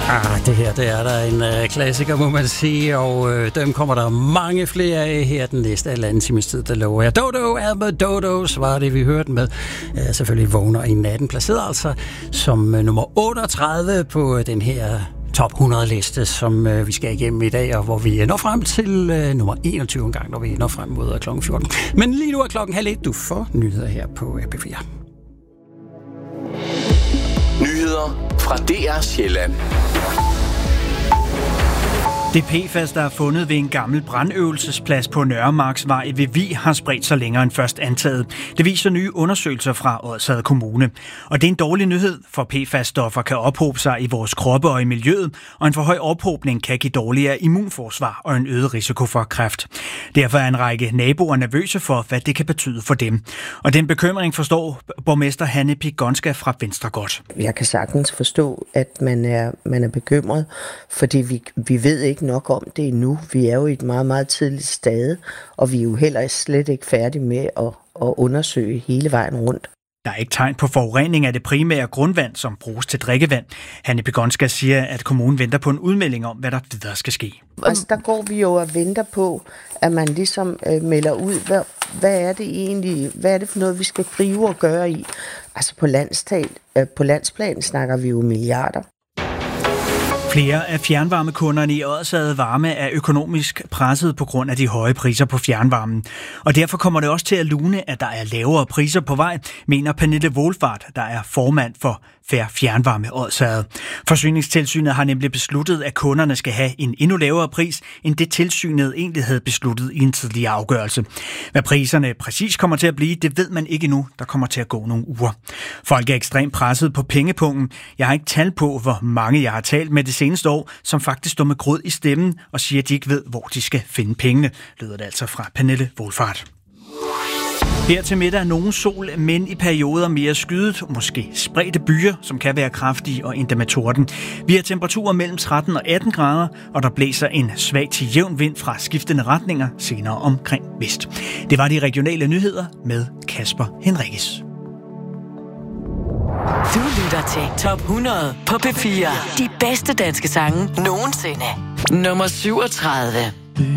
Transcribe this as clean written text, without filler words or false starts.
Det her, det er der en klassiker, må man sige, og dem kommer der mange flere af her den næste halvanden times tid, der lover jeg. Dodo er med Dodos, var det, vi hørte med. Selvfølgelig Vågner i natten, placeret altså som nummer 38 på den her top 100-liste, som vi skal igennem i dag, og hvor vi når frem til nummer 21 en gang, når vi når frem mod klokken 14. Men lige nu er klokken 12:30, du får nyheder her på P4. Nyheder fra DR Sjælland. Det PFAS, der er fundet ved en gammel brandøvelsesplads på Nørremarksvej ved Vig, har spredt sig længere end først antaget. Det viser nye undersøgelser fra Odsherred Kommune. Og det er en dårlig nyhed, for PFAS-stoffer kan ophobe sig i vores kroppe og i miljøet, og en for høj ophobning kan give dårligere immunforsvar og en øget risiko for kræft. Derfor er en række naboer nervøse for, hvad det kan betyde for dem. Og den bekymring forstår borgmester Hanne Pigonska fra Venstre godt. Jeg kan sagtens forstå, at man er bekymret, fordi vi ved ikke nok om det endnu. Vi er jo i et meget, meget tidligt stade, og vi er jo heller slet ikke færdige med at undersøge hele vejen rundt. Der er ikke tegn på forurening af det primære grundvand, som bruges til drikkevand. Hanne Pigonska siger, at kommunen venter på en udmelding om, hvad der videre skal ske. Altså, der går vi jo og venter på, at man ligesom melder ud, hvad er det egentlig, hvad er det for noget, vi skal drive og gøre i. Altså på landsplan snakker vi jo milliarder. Flere af fjernvarmekunderne i Odsherred Varme er økonomisk presset på grund af de høje priser på fjernvarmen. Og derfor kommer det også til at lune, at der er lavere priser på vej, mener Pernille Wohlfahrt, der er formand for Fair Fjernvarme Odsherred. Forsyningstilsynet har nemlig besluttet, at kunderne skal have en endnu lavere pris, end det tilsynet egentlig havde besluttet i en tidligere afgørelse. Hvad priserne præcis kommer til at blive, det ved man ikke nu. Der kommer til at gå nogle uger. Folk er ekstremt presset på pengepungen. Jeg har ikke tal på, hvor mange jeg har talt med det seneste år, som faktisk står med gråd i stemmen og siger, at de ikke ved, hvor de skal finde pengene, lyder det altså fra Pernille Wohlfahrt. Her til middag nogen sol, men i perioder mere skydet, måske spredte byer, som kan være kraftige og endda med torden. Vi har temperaturer mellem 13 og 18 grader, og der blæser en svag til jævn vind fra skiftende retninger, senere omkring vest. Det var de regionale nyheder med Kasper Henriques. Du lytter til Top 100 på P4. De bedste danske sange nogensinde. Nummer 37.